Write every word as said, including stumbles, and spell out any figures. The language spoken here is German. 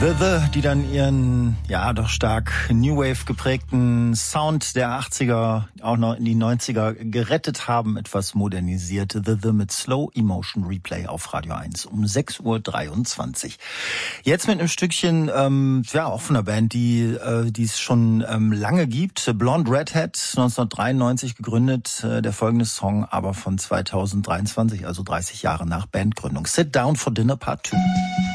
The The, die dann ihren, ja, doch stark New Wave geprägten Sound der achtziger auch noch in die neunziger gerettet haben, etwas modernisiert. The The mit Slow Emotion Replay auf Radio eins um sechs Uhr dreiundzwanzig. Jetzt mit einem Stückchen, ähm, ja, auch von einer Band, die äh, die es schon ähm, lange gibt. Blonde Redhead, neunzehnhundertdreiundneunzig gegründet. Äh, der folgende Song aber von zweitausenddreiundzwanzig, also dreißig Jahre nach Bandgründung. Sit Down for Dinner Part zwei.